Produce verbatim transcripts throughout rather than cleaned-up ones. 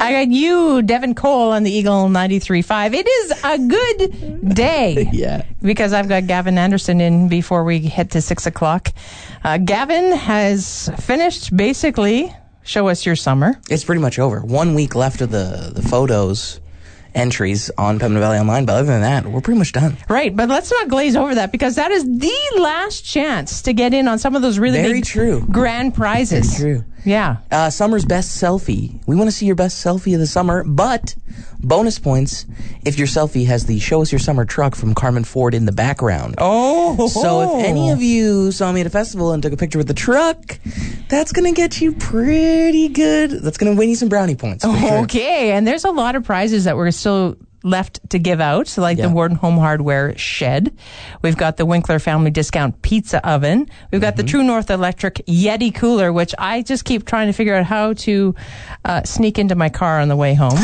I got you, Devin Cole, on the Eagle ninety-three point five. It is a good day. Yeah. Because I've got Gavin Anderson in before we head to six o'clock. Uh, Gavin has finished, basically, Show Us Your Summer. It's pretty much over. One week left of the, the photos entries on Pembina Valley Online, but other than that, we're pretty much done. Right, but let's not glaze over that, because that is the last chance to get in on some of those really Very big true. grand prizes. Very true. Yeah. Uh, summer's best selfie. We want to see your best selfie of the summer, but bonus points if your selfie has the Show Us Your Summer truck from Carmen Ford in the background. Oh. So if any of you saw me at a festival and took a picture with the truck, that's going to get you pretty good. That's going to win you some brownie points. For sure. Okay, and there's a lot of prizes that we're still left to give out, so like Yeah. the Warden Home Hardware shed. We've got the Winkler Family Discount Pizza Oven. We've got mm-hmm. the True North Electric Yeti Cooler, which I just keep trying to figure out how to uh, sneak into my car on the way home.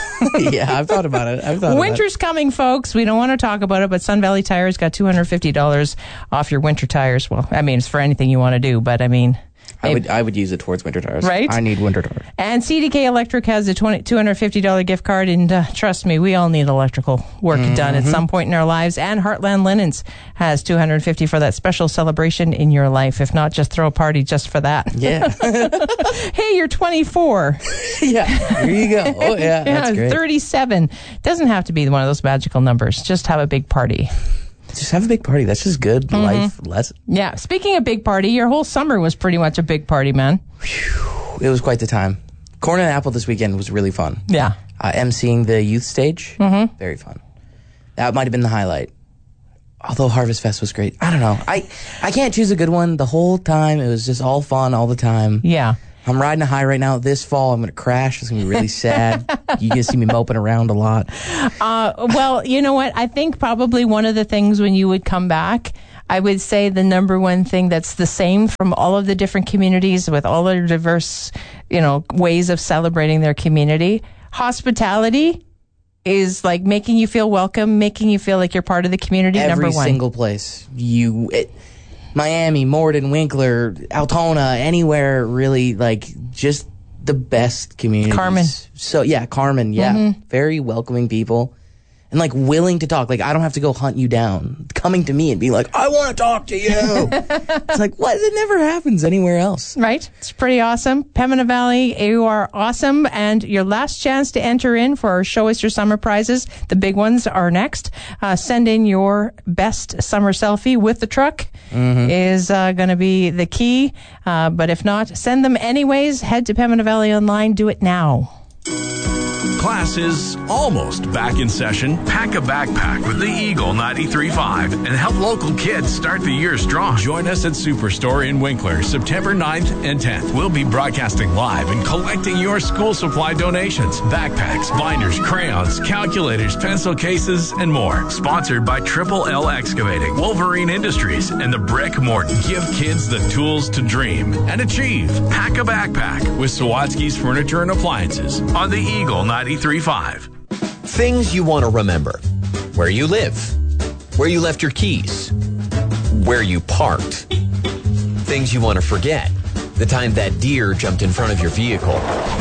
Yeah, I've thought about it. I've thought Winter's about it. coming, folks. We don't want to talk about it, but Sun Valley Tires got two hundred fifty dollars off your winter tires. Well, I mean, it's for anything you want to do, but I mean... I would I would use it towards winter tires. Right? I need winter tires. And C D K Electric has a two hundred fifty dollars gift card, and uh, trust me, we all need electrical work mm-hmm. done at some point in our lives. And Heartland Linens has two hundred fifty dollars for that special celebration in your life. If not, just throw a party just for that. Yeah. Hey, you're twenty-four. Yeah, here you go. Oh, yeah, that's yeah, great. thirty-seven. Doesn't have to be one of those magical numbers. Just have a big party. Just have a big party. That's just good mm-hmm. life lesson. Yeah. Speaking of big party, your whole summer was pretty much a big party, man. It was quite the time. Corn and Apple this weekend was really fun. Yeah. Uh, emceeing the youth stage, mm-hmm. very fun. That might have been the highlight. Although Harvest Fest was great. I don't know. I, I can't choose a good one. The whole time, it was just all fun all the time. Yeah. I'm riding a high right now. This fall, I'm going to crash. It's going to be really sad. You're going to see me moping around a lot. Uh, well, you know what? I think probably one of the things when you would come back, I would say the number one thing that's the same from all of the different communities with all their diverse, you know, ways of celebrating their community. Hospitality is like making you feel welcome, making you feel like you're part of the community. Every number one. single place. You... It, Miami, Morden, Winkler, Altona, anywhere really, like, just the best communities. Carmen. So, yeah, Carmen, yeah. Mm-hmm. Very welcoming people. And, like, willing to talk. Like, I don't have to go hunt you down. Coming to me and being like, I want to talk to you. It's like, what? It never happens anywhere else. Right. It's pretty awesome. Pembina Valley, you are awesome. And your last chance to enter in for our Show Us Your Summer prizes, the big ones are next. Uh, send in your best summer selfie with the truck mm-hmm. is uh, going to be the key. Uh, but if not, send them anyways. Head to Pembina Valley Online. Do it now. Class is almost back in session. Pack a backpack with the Eagle ninety-three point five and help local kids start the year strong. Join us at Superstore in Winkler, September ninth and tenth. We'll be broadcasting live and collecting your school supply donations. Backpacks, binders, crayons, calculators, pencil cases, and more. Sponsored by Triple L Excavating, Wolverine Industries, and the Brick Morton. Give kids the tools to dream and achieve. Pack a backpack with Sawatsky's Furniture and Appliances on the Eagle ninety-three point five. Things you want to remember. Where you live. Where you left your keys. Where you parked. Things you want to forget. The time that deer jumped in front of your vehicle.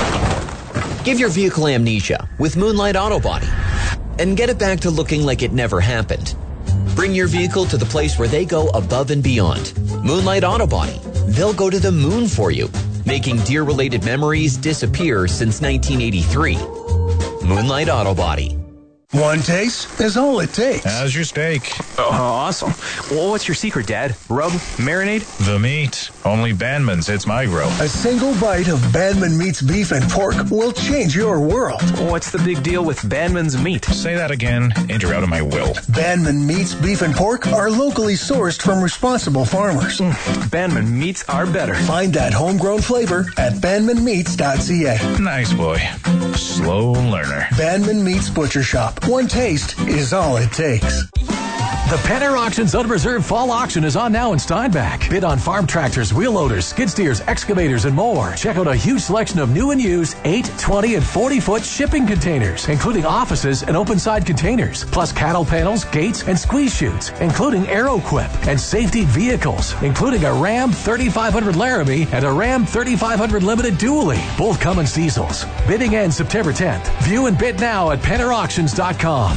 Give your vehicle amnesia with Moonlight Auto Body and get it back to looking like it never happened. Bring your vehicle to the place where they go above and beyond. Moonlight Auto Body. They'll go to the moon for you, making deer-related memories disappear since nineteen eighty-three. Moonlight Auto Body. One taste is all it takes. How's your steak? Oh, awesome. Well, what's your secret, Dad? Rub? Marinade? The meat. Only Bandman's hits my grill. A single bite of Bandman Meat's beef and pork will change your world. What's the big deal with Bandman's meat? Say that again, and you're out of my will. Bandman Meat's beef and pork are locally sourced from responsible farmers. Mm, Bandman Meats are better. Find that homegrown flavor at bandman meats dot c a. Nice boy. Slow learner. Bandman Meats Butcher Shop. One taste is all it takes. The Penner Auctions Unreserved Fall Auction is on now in Steinbach. Bid on farm tractors, wheel loaders, skid steers, excavators, and more. Check out a huge selection of new and used eight, twenty, and forty-foot shipping containers, including offices and open-side containers, plus cattle panels, gates, and squeeze chutes, including AeroQuip, and safety vehicles, including a Ram thirty-five hundred Laramie and a Ram thirty-five hundred Limited Dually, both Cummins diesels. Bidding ends September tenth. View and bid now at penner auctions dot com.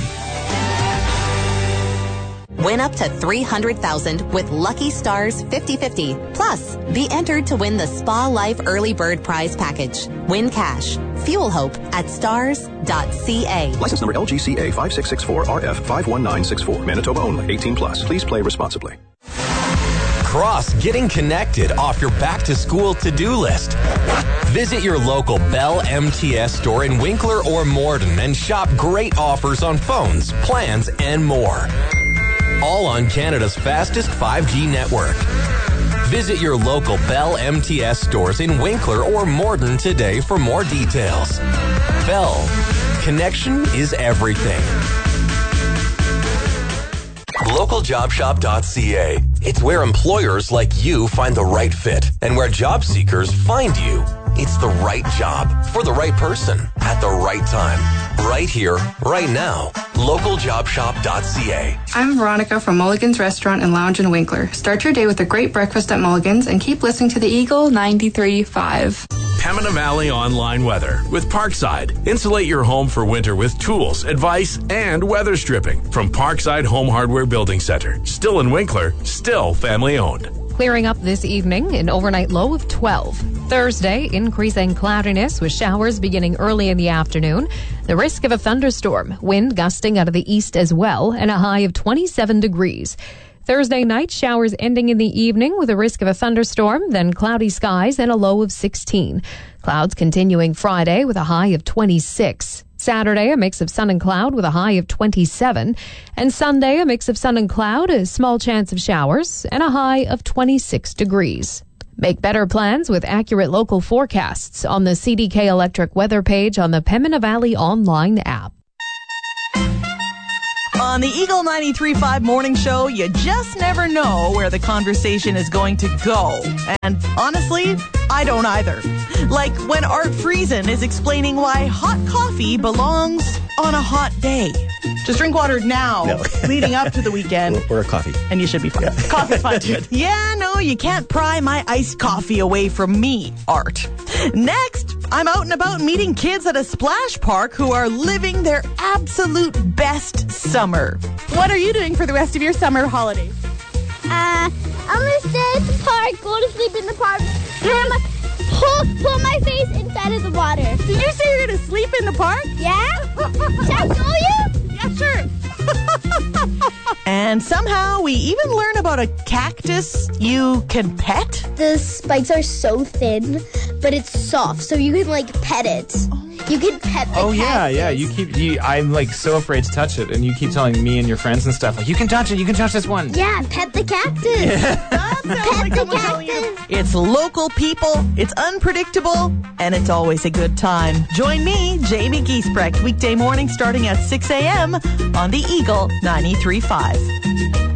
Win up to three hundred thousand dollars with Lucky Stars fifty fifty. Plus, be entered to win the Spa Life Early Bird Prize Package. Win cash. Fuel hope at stars dot c a. License number L G C A five six six four R F five one nine six four. Manitoba only. eighteen plus. Please play responsibly. Cross getting connected off your back-to-school to-do list. Visit your local Bell M T S store in Winkler or Morden and shop great offers on phones, plans, and more. All on Canada's fastest five G network. Visit your local Bell M T S stores in Winkler or Morden today for more details. Bell, connection is everything. local job shop dot c a. It's where employers like you find the right fit and where job seekers find you. It's the right job for the right person at the right time. Right here, right now. local job shop dot c a. I'm Veronica from Mulligan's Restaurant and Lounge in Winkler. Start your day with a great breakfast at Mulligan's and keep listening to the Eagle ninety-three point five. Pembina Valley Online Weather with Parkside. Insulate your home for winter with tools, advice, and weather stripping from Parkside Home Hardware Building Center. Still in Winkler, still family owned. Clearing up this evening, an overnight low of twelve. Thursday, increasing cloudiness with showers beginning early in the afternoon. The risk of a thunderstorm, wind gusting out of the east as well, and a high of twenty-seven degrees. Thursday night, showers ending in the evening with a risk of a thunderstorm, then cloudy skies and a low of sixteen. Clouds continuing Friday with a high of twenty-six. Saturday, a mix of sun and cloud with a high of twenty-seven. And Sunday, a mix of sun and cloud, a small chance of showers, and a high of twenty-six degrees. Make better plans with accurate local forecasts on the C D K Electric weather page on the Pembina Valley online app. On the Eagle ninety-three point five Morning Show, you just never know where the conversation is going to go. And honestly, I don't either. Like when Art Friesen is explaining why hot coffee belongs on a hot day. Just drink water now, No. leading up to the weekend. Or a coffee. And you should be fine. Yeah. Coffee's fine too. Yeah, no, you can't pry my iced coffee away from me, Art. Next, I'm out and about meeting kids at a splash park who are living their absolute best summer. What are you doing for the rest of your summer holidays? Uh, I'm gonna stay at the park, go to sleep in the park, and my, pull, pull my face inside of the water. Did you say you're gonna sleep in the park? Yeah? Should I show you? Yeah, sure. And somehow we even learn about a cactus you can pet. The spikes are so thin, but it's soft, so you can like pet it. You can pet the Oh cactus. yeah, yeah. You keep. You, I'm like so afraid to touch it, and you keep telling me and your friends and stuff like, you can touch it. You can touch this one. Yeah, pet the cactus. That sounds Pet like the someone telling you. cactus. It's local people, it's unpredictable, and it's always a good time. Join me, Jamie Giesbrecht, weekday morning starting at six a.m. on the Eagle ninety-three point five.